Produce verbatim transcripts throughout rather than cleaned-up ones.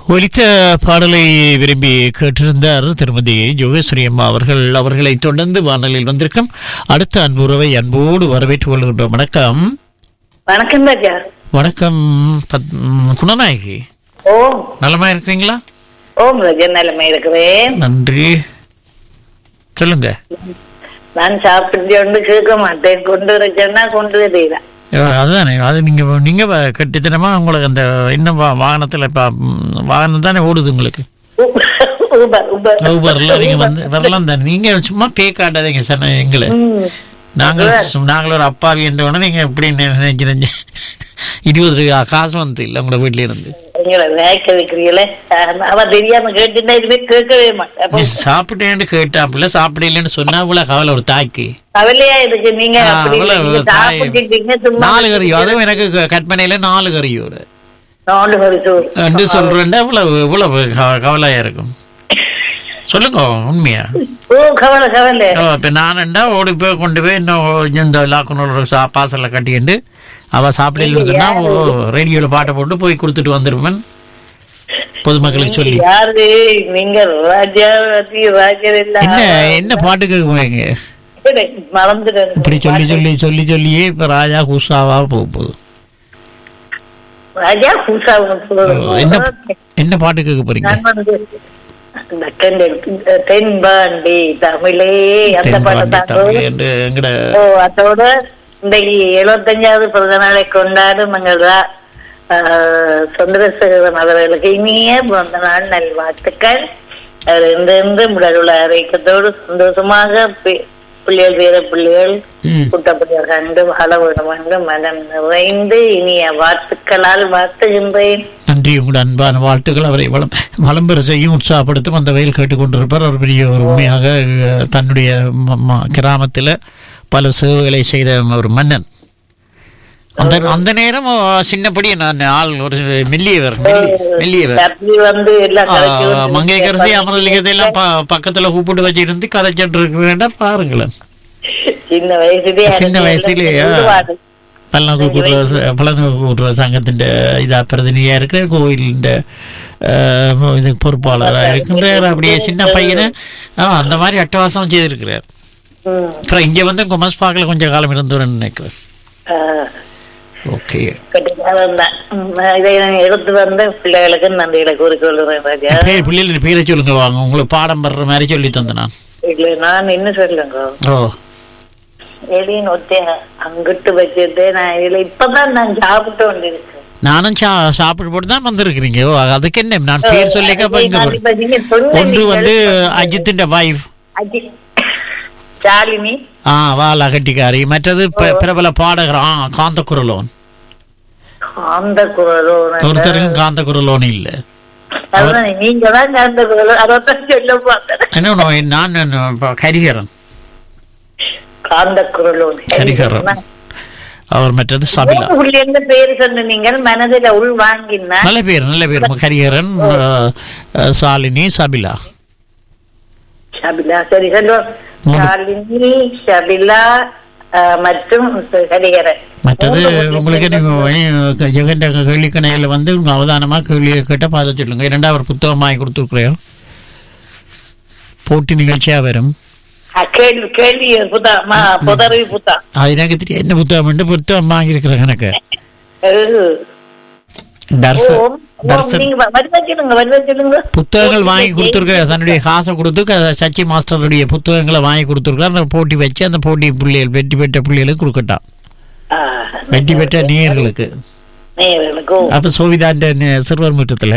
ஒலித்த பாடலை விரும்பி கேட்டிருந்தார் திருமதி யோகேஸ்வரி அம்மா அவர்கள். அவர்களை தொடர்ந்து வானலில் வந்திருக்கும் அடுத்த அன்புறவை அன்போடு வரவேற்றுக் கொள்கின்றோம். வணக்கம். வணக்கம் ராஜா. வணக்கம் குணநாயகி. ஓம் நலமா இருக்கிறீங்களா? ஓம் ராஜா, நலமா இருக்கிறேன். நன்றி. சொல்லுங்க. நான் சாப்பிட்டு ஒன்று கேட்க மாட்டேன், கொண்டு வர சொன்னா கொண்டு வரீங்களா? அதுதானே, அது நீங்க நீங்க கட்டித்தனமா உங்களுக்கு அந்த இன்னும் வாகனத்துல இப்ப வாகனம் தானே ஓடுது உங்களுக்கு. ஊபர்ல நீங்க வந்து வரலாம் தானே. நீங்க சும்மா பே காட்டாதீங்க சார் எங்களை. நாங்கள் நாங்கள் ஒரு அப்பாவி என்றோட நீங்க எப்படி நினைக்கிறீங்க? இருபது ரூபா காசு வந்து இல்லை உங்களோட வீட்டுல இருந்து சாப்பிட்டேன்னு கேட்டாப்புல சாப்பிடலன்னு சொன்னா இவ்வளவு கவலை ஒரு தாய்க்கு. நாலு கறியோ, அதுவும் எனக்கு கற்பனையில நாலு கறியோட ரெண்டு சொல்றேன். இவ்வளவு இவ்வளவு கவலையா இருக்கும். சொல்லுங்க உண்மையா? இப்ப நானண்டா ஓடி போய் கொண்டு போய் இன்னும் இந்த லாக்குனோட பாசல்ல கட்டிட்டு அவ சாப்பிடலன்னா ரேடியோல பாட்டை போட்டு போய் கொடுத்துட்டு வந்துருப்பேன் பொதுமக்களுக்கு சொல்லி. என்ன என்ன பாட்டு கேட்குவாங்க இப்படி சொல்லி சொல்லி சொல்லி சொல்லியே இப்ப ராஜா குஷாவா போக போகுது. என்ன என்ன பாட்டு கேட்க போறீங்க? தென்பாண்டி தமிழே அந்த பாட்டு. அதோட இன்றைக்கு எழுபத்தஞ்சாவது பிறந்த நாளை கொண்டாடும் எங்களா சந்திரசேகரன் அவர்களுக்கு இனிய பிறந்த நாள் நல்வாழ்த்துக்கள். இருந்து உடலுள்ள ஆரோக்கியத்தோடு சந்தோஷமாக பிள்ளைகள் பேர பிள்ளைகள் குட்டப்படியாக கண்டு வாழ வேண்டும் என்று மனம் நிறைந்து இனிய வாழ்த்துக்களால் வாழ்த்துகின்றேன். நன்றி. உங்களோட அன்பான வாழ்த்துக்கள் அவரை வளம் வளம் பெற செய்யும் உற்சாகப்படுத்தும் அந்த வயல் கேட்டுக்கொண்டிருப்பார். அவர் பெரிய ஒரு உண்மையாக தன்னுடைய கிராமத்தில் பல சேவைகளை செய்த ஒரு மன்னன். அந்த அந்த நேரம் சின்னப்படி நான் ஆள் ஒரு மெல்லியவர் மெல்லியவர் மங்கையரசி அமரலிங்கத்தை எல்லாம் பக்கத்துல கூப்பிட்டு வச்சிருந்து கதைச்சிட்டு இருக்கிறேன்டா பாருங்களேன். சின்ன வயசுலயே சின்ன வயசுலயே பல்லநோக்கு கூட்டுறவு பல்லநோக்கு கூட்டுறவு சங்கத்தின் இதா பிரதிநிதியா இருக்கிற கோயிலின் இது பொறுப்பாளராக இருக்கின்றார். அப்படியே சின்ன பையனை அந்த மாதிரி அட்டவாசம் செய்திருக்கிறார். அப்புறம் இங்க வந்து கொமர்ஸ் பார்க்கல கொஞ்சம் காலம் இருந்தோன்னு நினைக்கிறேன். ஓகே, எடுத்து வந்த பிள்ளைகளுக்கு நன்றிகளை கூறிக்கொள்கிறேன். பிள்ளைகள் பேரை சொல்லுங்க வாங்க, உங்களுக்கு பாடம் படுற மாதிரி சொல்லி தந்த நான். நான் என்ன சொல்லுங்க, ஓ எலியின் ஒத்தே அங்கிட்டு வச்சுட்டு நான் இதுல இப்பதான் நான் சாப்பிட்டு வந்திருக்கேன். நானும் சாப்பிட்டு போட்டு தான் வந்திருக்கிறீங்க. அதுக்கு என்ன நான் பேர் சொல்லிக்க. ஒன்று வந்து அஜித்தின் வைஃப் சாலினி, ஆ வாலா கட்டிக்காரி. மற்றது பிரபல பாடகர் காந்த குரலோன். காந்த குரலோன் ஒருத்தருக்கும் காந்த குரலோன் இல்ல. நீங்க தான் காந்த குரலோன். அதான் சொல்ல பார்த்தேன். என்ன நான் ஹரிஹரன் காந்த குரலோன் ஹரிஹரன். அவர் மற்றது சபிலா. என்ன பேரு சொன்னீங்க? மனதில் உள் வாங்கினா நல்ல பேர் நல்ல பேர். ஹரிஹரன், சாலினி, சபிலா. சபிலா சரி சொல்லுவோம். சாலினி, சபிலா மற்றும் ஹரிஹரன். மற்றது உங்களுக்கு ஜெகன் கேள்விக்கணையில வந்து அவதானமா கேள்வி கேட்ட பார்த்து சொல்லுங்க. இரண்டாவது புத்தகம் வாங்கி கொடுத்துருக்கிறேன், போட்டி நிகழ்ச்சியா வரும். எனக்கு தெரியும் என்ன புத்தகம் புத்தகம் வாங்கி இருக்கிறேன். எனக்கு புத்தகங்கள் வாங்கி கொடுத்துருக்க, தன்னுடைய காசை கொடுத்து சச்சி மாஸ்டருடைய புத்தகங்களை வாங்கி கொடுத்துருக்காரு. அந்த போட்டி வச்சு அந்த போட்டி பிள்ளைகள் வெற்றி பெற்ற பிள்ளைகளுக்கு கொடுக்கட்டான், வெற்றி பெற்ற நேயர்களுக்கு. அப்ப சோவிதாண்ட சிறுவர் முற்றத்துல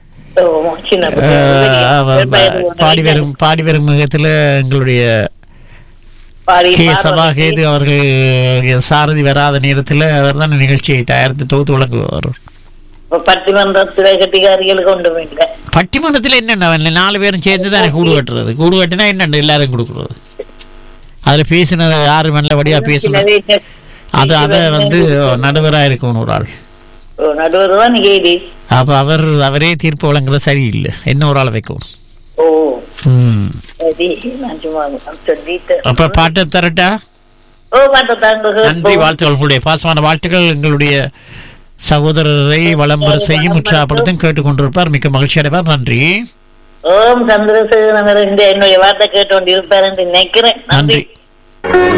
பாடி வரும் பாடி வரும் முகத்துல எங்களுடைய கே சபாகேது அவர்கள் சாரதி வராத நேரத்தில் அவர் தான் நிகழ்ச்சியை தயாரித்து தொகுத்து வழங்குவார். பட்டிமன்றத்தில் என்னென்ன நாலு பேரும் சேர்ந்து தானே கூடு கட்டுறது. கூடு கட்டினா என்னென்ன எல்லாரும் கொடுக்குறது. அதுல பேசினது யாரு நல்லபடியா பேசணும். அது அதை வந்து நடுவராக இருக்கணும் ஒரு ஆள். அப்ப அவர் அவரே தீர்ப்பு வழங்குறது சரியில்லை. என்ன ஒரு ஆளை வைக்கணும். அப்ப பாட்டு தரட்டா? நன்றி, வாழ்த்துக்கள். உங்களுடைய பாசமான வாழ்த்துக்கள். எங்களுடைய சகோதரரை வலம் வரிசையும் உற்சாகப்படுத்தும் கேட்டுக்கொண்டிருப்பார். மிக்க மகிழ்ச்சி அடைவார். நன்றி. ஓம் சந்திரசேகரன் என்னுடைய வார்த்தை கேட்டு கொண்டிருப்பார் என்று நினைக்கிறேன். நன்றி.